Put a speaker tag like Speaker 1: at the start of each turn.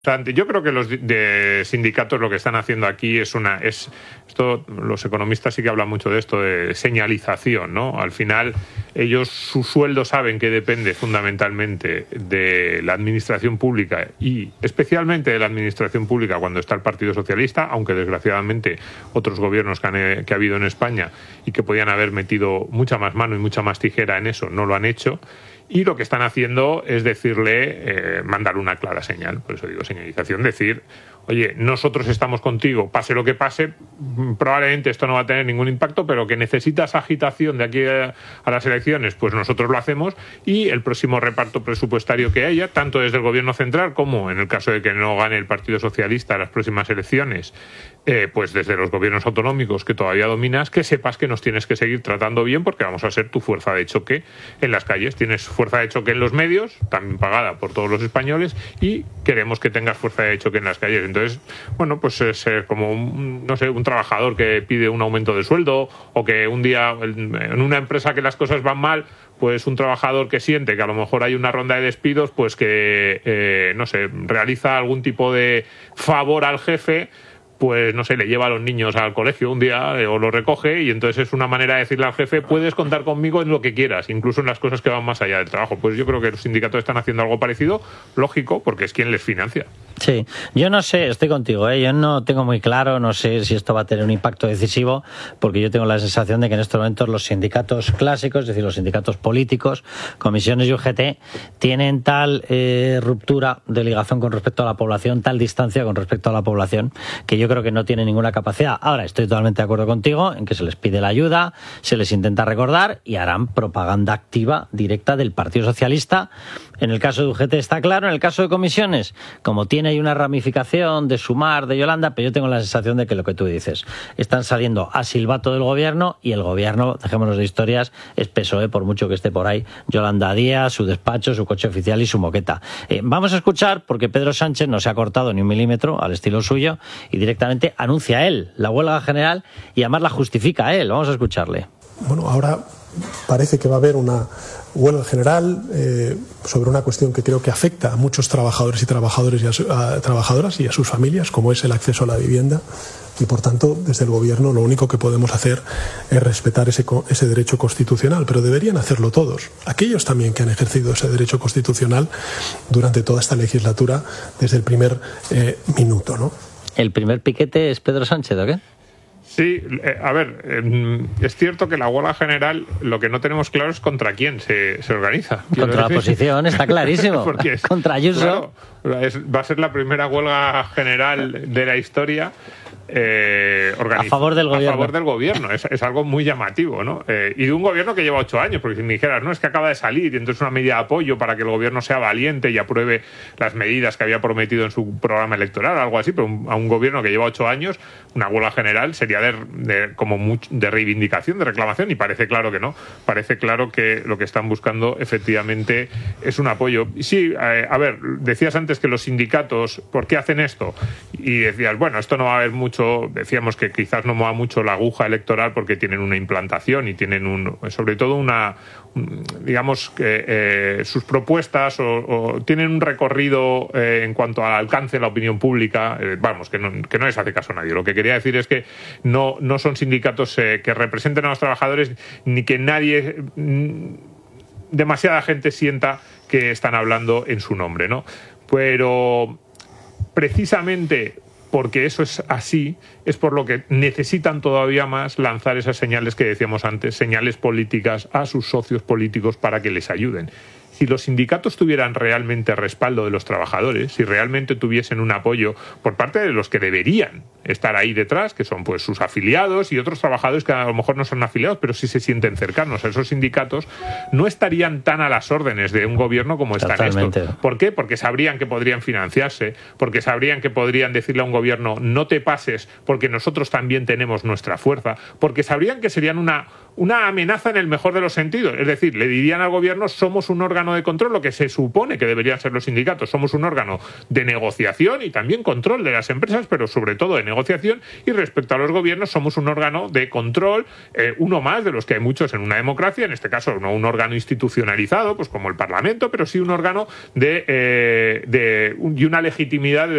Speaker 1: Yo creo que los de sindicatos lo que están haciendo aquí esto, los economistas sí que hablan mucho de esto, de señalización, ¿no? Al final, ellos, su sueldo saben que depende fundamentalmente de la administración pública y especialmente de la administración pública cuando está el Partido Socialista, aunque desgraciadamente otros gobiernos que ha habido en España y que podían haber metido mucha más mano y mucha más tijera en eso, no lo han hecho. Y lo que están haciendo es decirle, mandar una clara señal, por eso digo señalización, decir, oye, nosotros estamos contigo, pase lo que pase, probablemente esto no va a tener ningún impacto, pero que necesitas agitación de aquí a las elecciones, pues nosotros lo hacemos, y el próximo reparto presupuestario que haya, tanto desde el gobierno central como en el caso de que no gane el Partido Socialista las próximas elecciones, pues desde los gobiernos autonómicos que todavía dominas, que sepas que nos tienes que seguir tratando bien porque vamos a ser tu fuerza de choque en las calles. Tienes fuerza de choque en los medios, también pagada por todos los españoles, y queremos que tengas fuerza de choque en las calles. Entonces, bueno, pues es como un trabajador que pide un aumento de sueldo, o que un día en una empresa que las cosas van mal, pues un trabajador que siente que a lo mejor hay una ronda de despidos, pues que, realiza algún tipo de favor al jefe, pues le lleva a los niños al colegio un día o lo recoge, y entonces es una manera de decirle al jefe, puedes contar conmigo en lo que quieras, incluso en las cosas que van más allá del trabajo. Pues yo creo que los sindicatos están haciendo algo parecido, lógico, porque es quien les financia.
Speaker 2: Sí, yo no sé, estoy contigo, yo no tengo muy claro, no sé si esto va a tener un impacto decisivo, porque yo tengo la sensación de que en estos momentos los sindicatos clásicos, es decir, los sindicatos políticos, comisiones y UGT, tienen tal ruptura de ligación con respecto a la población, tal distancia con respecto a la población, que yo creo que no tienen ninguna capacidad. Ahora, estoy totalmente de acuerdo contigo en que se les pide la ayuda, se les intenta recordar y harán propaganda activa directa del Partido Socialista. En el caso de UGT está claro, en el caso de comisiones, como tiene ahí una ramificación de Sumar, de Yolanda, pero yo tengo la sensación de que lo que tú dices, están saliendo a silbato del gobierno, y el gobierno, dejémonos de historias, es PSOE, por mucho que esté por ahí Yolanda Díaz, su despacho, su coche oficial y su moqueta. Vamos a escuchar, porque Pedro Sánchez no se ha cortado ni un milímetro al estilo suyo, y directamente anuncia él la huelga general, y además la justifica él. Vamos a escucharle.
Speaker 3: Bueno, ahora parece que va a haber una huelga general sobre una cuestión que creo que afecta a muchos trabajadores y trabajadoras y a sus familias, como es el acceso a la vivienda, y por tanto desde el gobierno lo único que podemos hacer es respetar ese derecho constitucional, pero deberían hacerlo todos, aquellos también que han ejercido ese derecho constitucional durante toda esta legislatura desde el primer minuto, ¿no?
Speaker 2: ¿El primer piquete es Pedro Sánchez o qué?
Speaker 1: Sí, a ver, es cierto que la huelga general, lo que no tenemos claro es contra quién se organiza.
Speaker 2: Contra la oposición, está clarísimo.
Speaker 1: Porque
Speaker 2: contra Ayuso.
Speaker 1: Claro, va a ser la primera huelga general de la historia
Speaker 2: a favor del gobierno.
Speaker 1: A favor del gobierno. Es algo muy llamativo, ¿no? Y de un gobierno que lleva 8 años, porque si me dijeras, no, es que acaba de salir y entonces una medida de apoyo para que el gobierno sea valiente y apruebe las medidas que había prometido en su programa electoral, algo así, pero a un gobierno que lleva 8 años, una huelga general sería de reivindicación, de reclamación, y parece claro que no. Parece claro que lo que están buscando efectivamente es un apoyo. Sí, a ver, decías antes que los sindicatos, ¿por qué hacen esto? Y decías, bueno, esto no va a haber mucho, decíamos que quizás no mueva mucho la aguja electoral porque tienen una implantación y tienen sobre todo digamos que sus propuestas o tienen un recorrido en cuanto al alcance de la opinión pública, que no les hace caso a nadie. Lo que quería decir es que no son sindicatos que representen a los trabajadores, ni que demasiada gente sienta que están hablando en su nombre, ¿no? Pero precisamente porque eso es así, es por lo que necesitan todavía más lanzar esas señales que decíamos antes, señales políticas a sus socios políticos para que les ayuden. Si los sindicatos tuvieran realmente respaldo de los trabajadores, si realmente tuviesen un apoyo por parte de los que deberían estar ahí detrás, que son pues sus afiliados y otros trabajadores que a lo mejor no son afiliados, pero sí se sienten cercanos a esos sindicatos, no estarían tan a las órdenes de un gobierno como están estos. ¿Por qué? Porque sabrían que podrían financiarse, porque sabrían que podrían decirle a un gobierno, no te pases, porque nosotros también tenemos nuestra fuerza, porque sabrían que serían una amenaza en el mejor de los sentidos. Es decir, le dirían al gobierno, somos un órgano de control, lo que se supone que deberían ser los sindicatos, somos un órgano de negociación y también control de las empresas, pero sobre todo de negociación, y respecto a los gobiernos somos un órgano de control, uno más de los que hay muchos en una democracia, en este caso no un órgano institucionalizado, pues como el Parlamento, pero sí un órgano y una legitimidad de